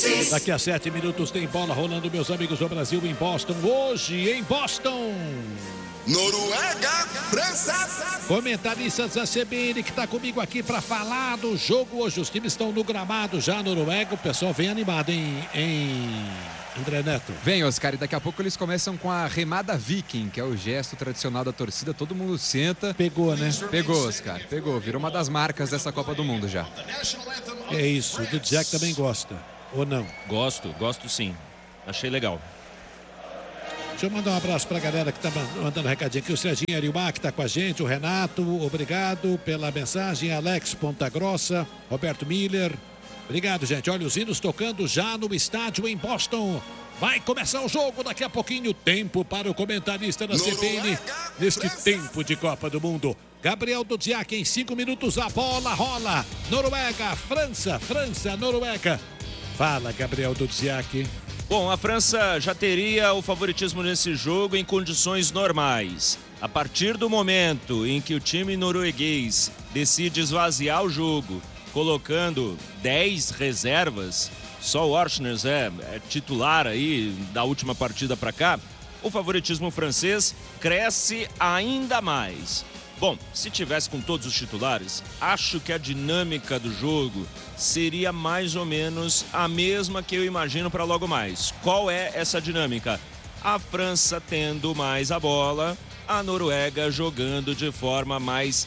Daqui a 7 minutos tem bola rolando, meus amigos do Brasil, em Boston. Hoje, em Boston. Noruega, França. Comentaristas da CBN que está comigo aqui para falar do jogo hoje. Os times estão no gramado já, Noruega. O pessoal vem animado, hein, André Neto? Vem, Oscar, e daqui a pouco eles começam com a remada viking, que é o gesto tradicional da torcida. Todo mundo senta. Pegou, né? Pegou, Oscar, pegou. Virou uma das marcas dessa Copa do Mundo já. É isso, o Dudziak também gosta, ou não? Gosto sim. Achei legal. Deixa eu mandar um abraço para a galera que está mandando recadinho aqui. O Serginho Ariumar, que está com a gente. O Renato, obrigado pela mensagem. Alex Ponta Grossa. Roberto Miller. Obrigado, gente. Olha, os hinos tocando já no estádio em Boston. Vai começar o jogo daqui a pouquinho. Tempo para o comentarista da CBN neste tempo de Copa do Mundo. Gabriel Dudziak, em 5 minutos a bola rola. Noruega, França, Noruega. Fala, Gabriel Dudziak. Bom, a França já teria o favoritismo nesse jogo em condições normais. A partir do momento em que o time norueguês decide esvaziar o jogo, colocando 10 reservas, só o Orsnes é titular aí da última partida para cá, o favoritismo francês cresce ainda mais. Bom, se tivesse com todos os titulares, acho que a dinâmica do jogo seria mais ou menos a mesma que eu imagino para logo mais. Qual é essa dinâmica? A França tendo mais a bola, a Noruega jogando de forma mais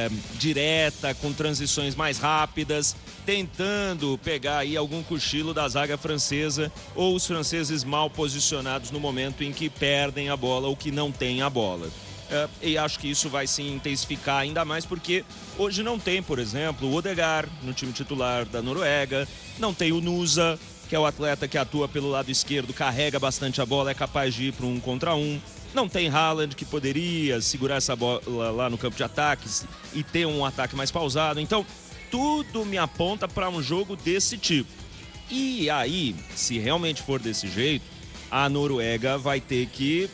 direta, com transições mais rápidas, tentando pegar aí algum cochilo da zaga francesa ou os franceses mal posicionados no momento em que perdem a bola ou que não têm a bola. E acho que isso vai se intensificar ainda mais porque hoje não tem, por exemplo, o Odegaard no time titular da Noruega, não tem o Nusa, que é o atleta que atua pelo lado esquerdo, carrega bastante a bola, é capaz de ir para um contra um. Não tem Haaland, que poderia segurar essa bola lá no campo de ataques e ter um ataque mais pausado. Então, tudo me aponta para um jogo desse tipo. E aí, se realmente for desse jeito, a Noruega vai ter que,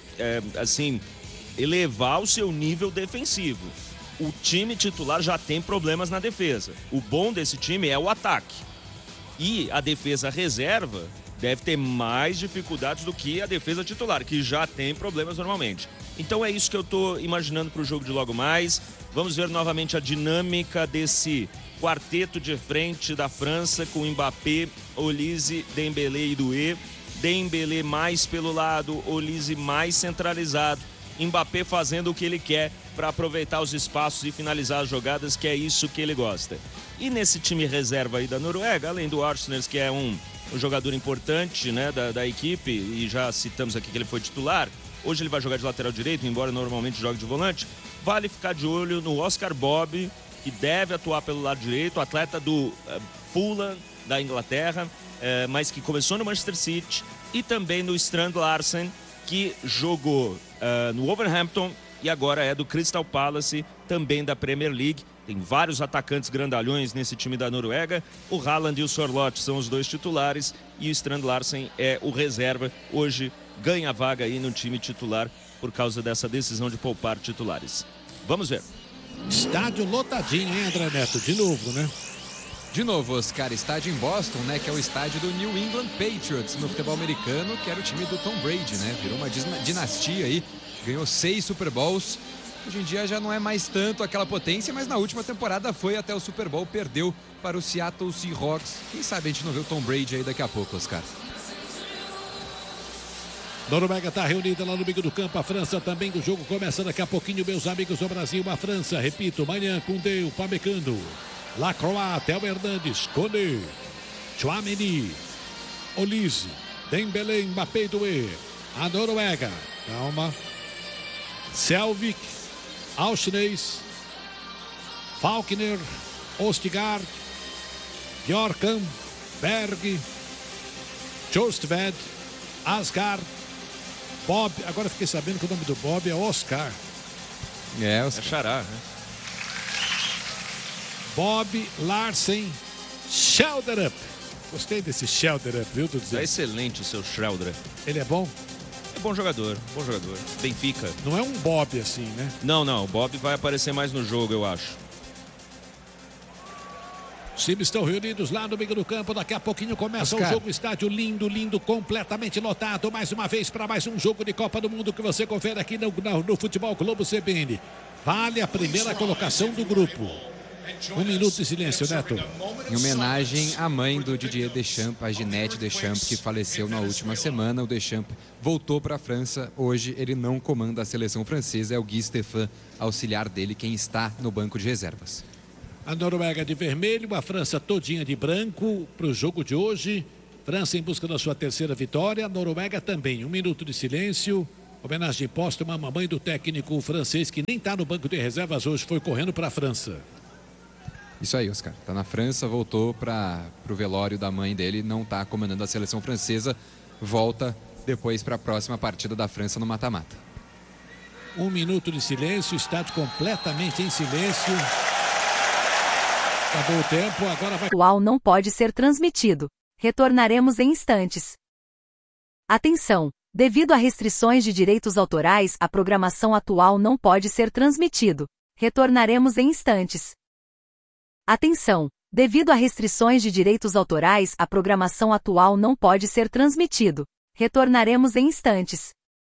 elevar o seu nível defensivo. O time titular já tem problemas na defesa. O bom desse time é o ataque. E a defesa reserva deve ter mais dificuldades do que a defesa titular, que já tem problemas normalmente. Então é isso que eu estou imaginando para o jogo de logo mais. Vamos ver novamente a dinâmica desse quarteto de frente da França com Mbappé, Olise, Dembélé e Doué. Dembélé mais pelo lado, Olise mais centralizado. Mbappé fazendo o que ele quer para aproveitar os espaços e finalizar as jogadas, que é isso que ele gosta. E nesse time reserva aí da Noruega, além do Orsnes, que é um jogador importante, né, da equipe, e já citamos aqui que ele foi titular, hoje ele vai jogar de lateral direito, embora normalmente jogue de volante, vale ficar de olho no Oscar Bob, que deve atuar pelo lado direito, atleta do Fulham, da Inglaterra, mas que começou no Manchester City, e também no Strand Larsen, que jogou no Wolverhampton e agora é do Crystal Palace, também da Premier League. Tem vários atacantes grandalhões nesse time da Noruega. O Haaland e o Sorloth são os dois titulares e o Strand Larsen é o reserva. Hoje ganha a vaga aí no time titular por causa dessa decisão de poupar titulares. Vamos ver. Estádio lotadinho, hein, André Neto? De novo, né? De novo, Oscar, estádio em Boston, né, que é o estádio do New England Patriots no futebol americano, que era o time do Tom Brady, né? Virou uma dinastia aí, ganhou 6 Super Bowls. Hoje em dia já não é mais tanto aquela potência, mas na última temporada foi até o Super Bowl, perdeu para o Seattle Seahawks. Quem sabe a gente não vê o Tom Brady aí daqui a pouco, Oscar. Noruega está reunida lá no meio do campo. A França também. O jogo começa daqui a pouquinho, meus amigos do Brasil. A França, repito, Manhã, Koundé, Upamecano, Lacroix, Théo Hernandes, Koné, Tchouaméni, Olise, Dembélé, Mbappé, Doué. A Noruega, calma, Selvik, Auchness, Falkner, Ostigard, Bjorkan, Berg, Jostved, Asgard, Bob. Agora fiquei sabendo que o nome do Bob é Oscar. É Xará, né? Bob Larsen, Schelderup. Gostei desse Schelderup, viu, Dudu? É excelente o seu Schelderup. Ele é bom? É bom jogador. Benfica. Não é um Bob assim, né? Não, o Bob vai aparecer mais no jogo, eu acho. Os times estão reunidos lá no meio do campo. Daqui a pouquinho começa o jogo. Estádio lindo, lindo, completamente lotado. Mais uma vez para mais um jogo de Copa do Mundo que você confere aqui no Futebol Globo CBN. Vale a primeira colocação do grupo. 1 minuto de silêncio, Neto. Em homenagem à mãe do Didier Deschamps, a Ginette Deschamps, que faleceu na última semana. O Deschamps voltou para a França. Hoje ele não comanda a seleção francesa. É o Guy Stéphane, auxiliar dele, quem está no banco de reservas. A Noruega de vermelho, a França todinha de branco para o jogo de hoje. França em busca da sua terceira vitória. A Noruega também. 1 minuto de silêncio. Homenagem póstuma à mamãe do técnico francês, que nem está no banco de reservas hoje, foi correndo para a França. Isso aí, Oscar. Está na França, voltou para o velório da mãe dele, não está comandando a seleção francesa, volta depois para a próxima partida da França no mata-mata. 1 minuto de silêncio, estádio completamente em silêncio. Acabou o tempo, agora vai... Atual não pode ser transmitido. Retornaremos em instantes. Atenção! Devido a restrições de direitos autorais, a programação atual não pode ser transmitido. Retornaremos em instantes. Atenção! Devido a restrições de direitos autorais, a programação atual não pode ser transmitido. Retornaremos em instantes.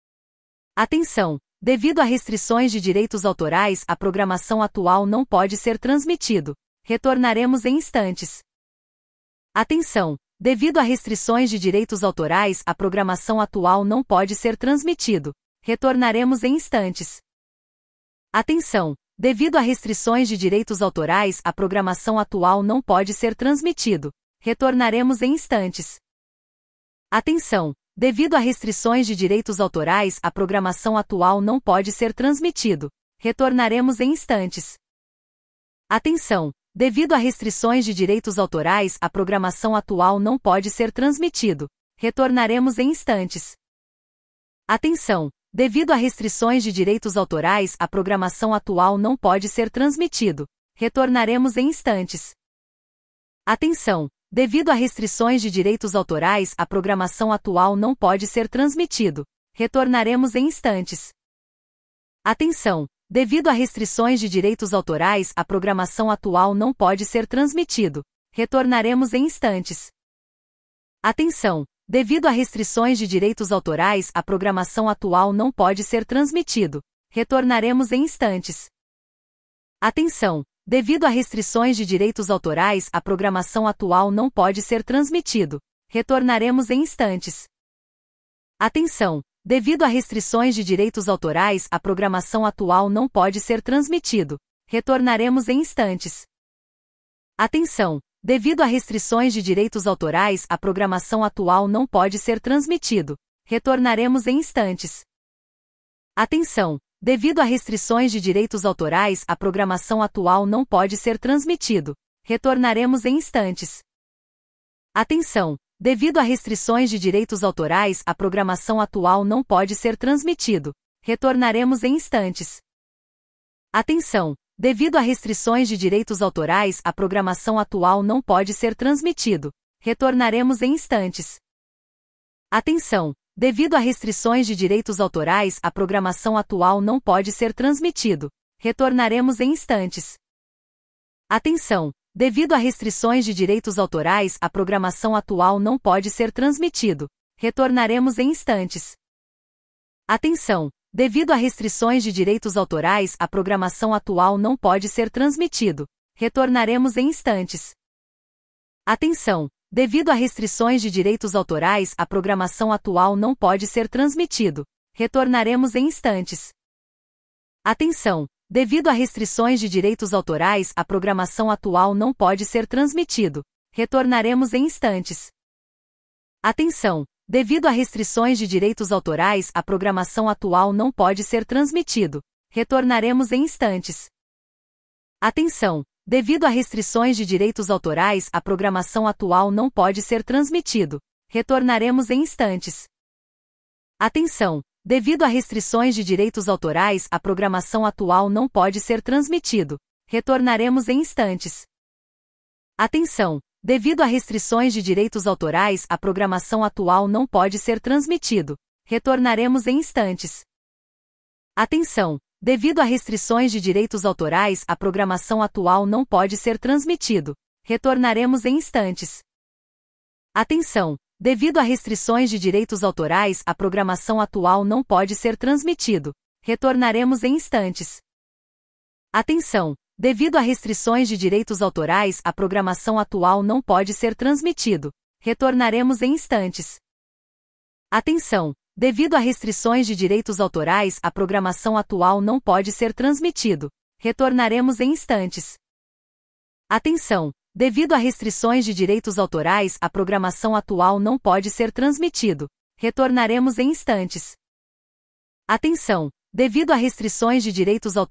Atenção! Devido a restrições de direitos autorais, a programação atual não pode ser transmitido. Retornaremos em instantes. Atenção! Devido a restrições de direitos autorais, a programação atual não pode ser transmitido. Retornaremos em instantes. Atenção! Devido a restrições de direitos autorais, a programação atual não pode ser transmitido. Retornaremos em instantes. Atenção! Devido a restrições de direitos autorais, a programação atual não pode ser transmitido. Retornaremos em instantes. Atenção! Devido a restrições de direitos autorais, a programação atual não pode ser transmitido. Retornaremos em instantes. Atenção! Devido a restrições de direitos autorais, a programação atual não pode ser transmitido. Retornaremos em instantes. Atenção! Devido a restrições de direitos autorais, a programação atual não pode ser transmitido. Retornaremos em instantes. Atenção! Devido a restrições de direitos autorais, a programação atual não pode ser transmitido. Retornaremos em instantes. Atenção! Devido a restrições de direitos autorais, a programação atual não pode ser transmitido. Retornaremos em instantes. Atenção! Devido a restrições de direitos autorais, a programação atual não pode ser transmitido. Retornaremos em instantes. Atenção! Devido a restrições de direitos autorais, a programação atual não pode ser transmitido. Retornaremos em instantes. Atenção! Devido a restrições de direitos autorais, a programação atual não pode ser transmitido. Retornaremos em instantes. Atenção! Devido a restrições de direitos autorais, a programação atual não pode ser transmitido. Retornaremos em instantes. Atenção! Devido a restrições de direitos autorais, a programação atual não pode ser transmitido. Retornaremos em instantes. Atenção! Devido a restrições de direitos autorais, a programação atual não pode ser transmitido. Retornaremos em instantes. Atenção! Devido a restrições de direitos autorais, a programação atual não pode ser transmitido. Retornaremos em instantes. Atenção! Devido a restrições de direitos autorais, a programação atual não pode ser transmitido. Retornaremos em instantes. Atenção! Devido a restrições de direitos autorais, a programação atual não pode ser transmitido. Retornaremos em instantes. Atenção! Devido a restrições de direitos autorais, a programação atual não pode ser transmitido. Retornaremos em instantes. Atenção! Devido a restrições de direitos autorais, a programação atual não pode ser transmitido. Retornaremos em instantes. Atenção! Devido a restrições de direitos autorais, a programação atual não pode ser transmitido. Retornaremos em instantes. Atenção! Devido a restrições de direitos autorais, a programação atual não pode ser transmitido. Retornaremos em instantes. Atenção! Devido a restrições de direitos autorais, a programação atual não pode ser transmitido. Retornaremos em instantes. Atenção! Devido a restrições de direitos autorais, a programação atual não pode ser transmitido. Retornaremos em instantes. Atenção! Devido a restrições de direitos autorais, a programação atual não pode ser transmitido. Retornaremos em instantes. Atenção! Devido a restrições de direitos autorais, a programação atual não pode ser transmitido. Retornaremos em instantes. Atenção! Devido a restrições de direitos autorais, a programação atual não pode ser transmitido. Retornaremos em instantes. Atenção! Devido a restrições de direitos autorais, a programação atual não pode ser transmitido. Retornaremos em instantes. Atenção! Devido a restrições de direitos autorais, a programação atual não pode ser transmitido. Retornaremos em instantes. Atenção! Devido a restrições de direitos autorais,